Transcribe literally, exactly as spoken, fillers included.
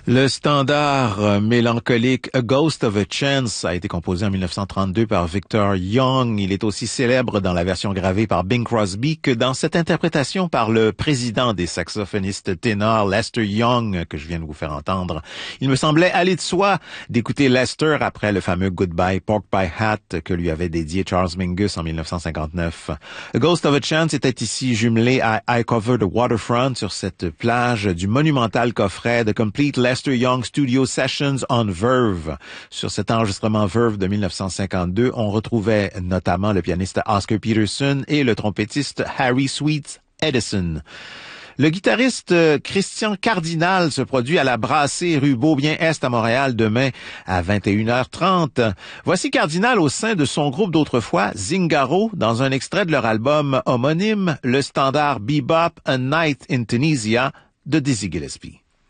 Le standard euh, mélancolique A Ghost of a Chance a été composé en mille neuf cent trente-deux par Victor Young. Il est aussi célèbre dans la version gravée par Bing Crosby que dans cette interprétation par le président des saxophonistes ténors, Lester Young, que je viens de vous faire entendre. Il me semblait aller de soi d'écouter Lester après le fameux Goodbye Pork Pie Hat que lui avait dédié Charles Mingus en mille neuf cent cinquante-neuf. A Ghost of a Chance était ici jumelé à I Cover the Waterfront sur cette plage du monumental coffret The Complete Lester Young Studio Sessions on Verve. Sur cet enregistrement Verve de mille neuf cent cinquante-deux, on retrouvait notamment le pianiste Oscar Peterson et le trompettiste Harry Sweets Edison. Le guitariste Christian Cardinal se produit à la Brassée rue Beaubien-Est à Montréal demain à vingt et une heures trente. Voici Cardinal au sein de son groupe d'autrefois, Zingaro, dans un extrait de leur album homonyme, le standard Bebop A Night in Tunisia de Dizzy Gillespie.